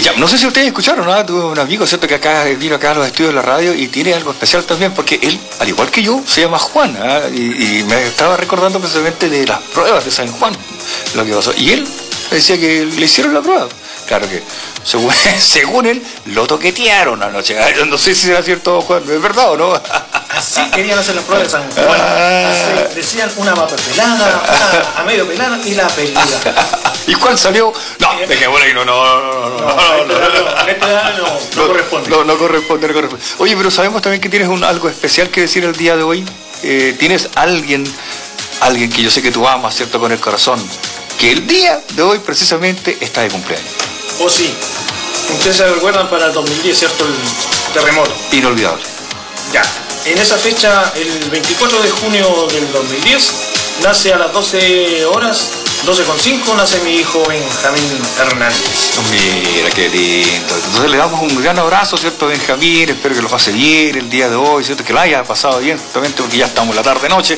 Ya, no sé si ustedes escucharon, ¿no? Tuve un amigo, ¿cierto?, que vino acá a los estudios de la radio y tiene algo especial también, porque él, al igual que yo, se llama Juan, ¿eh? Y me estaba recordando precisamente de las pruebas de San Juan, lo que pasó. Y él decía que le hicieron la prueba. Claro que, según él, lo toquetearon anoche. Yo no sé si será cierto, Juan, ¿es verdad o no? Así querían hacer la prueba de San Juan. Así, decían una papa pelada, una a medio pelada y la pelida. ¿Y cuál salió? No, dejémoslo ahí, no corresponde. No corresponde. Oye, pero sabemos también que tienes algo especial que decir el día de hoy. Tienes alguien que yo sé que tú amas, ¿cierto?, con el corazón, que el día de hoy precisamente está de cumpleaños. Oh, sí. Ustedes se recuerdan para el 2010, ¿cierto?, el terremoto. Inolvidable. Ya. En esa fecha, el 24 de junio del 2010, nace a las 12 horas, 12:05, nace mi hijo Benjamín Hernández. Mira, qué lindo. Entonces le damos un gran abrazo, ¿cierto, Benjamín? Espero que lo pase bien el día de hoy, ¿cierto? Que lo haya pasado bien, justamente porque ya estamos en la tarde-noche.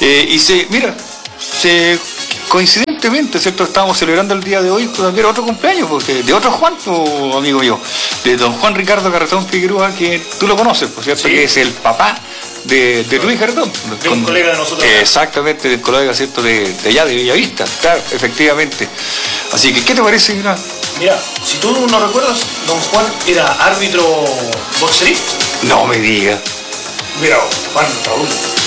Coincidentemente, ¿cierto?, estábamos celebrando el día de hoy también otro cumpleaños, porque de otro Juan, amigo mío, de don Juan Ricardo Carretón Figueroa, que tú lo conoces, por cierto, sí, que es el papá de Luis Carretón. De un colega de nosotros. Exactamente, del colega, ¿cierto?, de allá, de Bellavista, claro, efectivamente. Así que, ¿qué te parece? Mira, si tú no recuerdas, don Juan era árbitro boxerín. No me digas. Mira, Juan Raúl.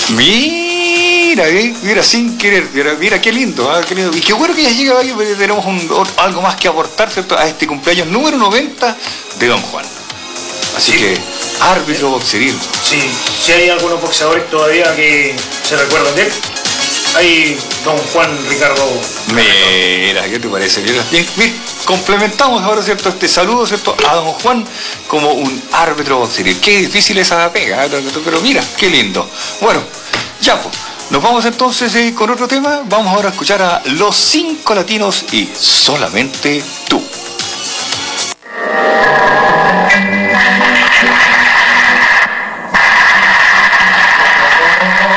Mira, sin querer, mira qué lindo, qué lindo. Y qué bueno que ya llega ahí, porque tenemos algo más que aportar, ¿cierto?, a este cumpleaños número 90 de don Juan. Así sí, que, árbitro boxeril. Sí, si hay algunos boxeadores todavía que se recuerdan de él, hay don Juan Ricardo. Mira, ¿qué te parece? Mira, complementamos ahora, ¿cierto?, este saludo, ¿cierto?, a don Juan como un árbitro boxeril. Qué difícil esa pega, pero mira, qué lindo. Bueno, ya pues. Nos vamos entonces con otro tema. Vamos ahora a escuchar a Los Cinco Latinos y Solamente Tú.